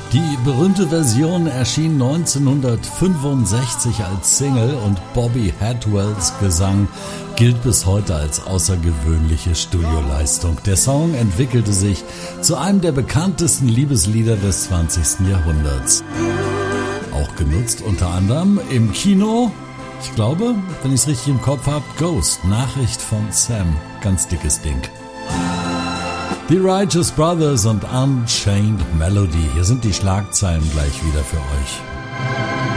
Die berühmte Version erschien 1965 als Single und Bobby Hadwells Gesang gilt bis heute als außergewöhnliche Studioleistung. Der Song entwickelte sich zu einem der bekanntesten Liebeslieder des 20. Jahrhunderts. Auch genutzt unter anderem im Kino, ich glaube, wenn ich es richtig im Kopf habe, Ghost, Nachricht von Sam, ganz dickes Ding. The Righteous Brothers und Unchained Melody. Hier sind die Schlagzeilen gleich wieder für euch.